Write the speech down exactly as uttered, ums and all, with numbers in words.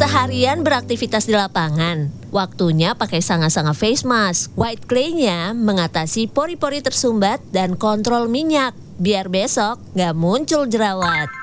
Seharian beraktivitas di lapangan, waktunya pakai sanga-sanga face mask. White clay-nya mengatasi pori-pori tersumbat dan kontrol minyak, biar besok nggak muncul jerawat.